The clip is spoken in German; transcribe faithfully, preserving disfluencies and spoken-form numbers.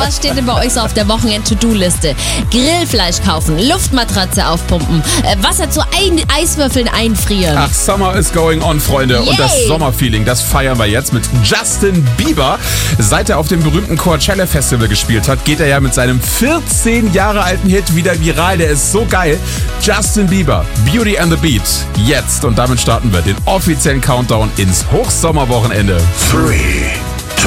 Was steht denn bei euch so auf der Wochenend-To-Do-Liste? Grillfleisch kaufen, Luftmatratze aufpumpen, äh, Wasser zu ein- Eiswürfeln einfrieren. Ach, Summer is going on, Freunde. Yay. Und das Sommerfeeling, das feiern wir jetzt mit Justin Bieber. Seit er auf dem berühmten Coachella Festival gespielt hat, geht er ja mit seinem vierzehn Jahre alten Hit wieder viral. Der ist so geil. Justin Bieber, Beauty and the Beat. Jetzt. Und damit starten wir den offiziellen Countdown ins Hochsommerwochenende. Three.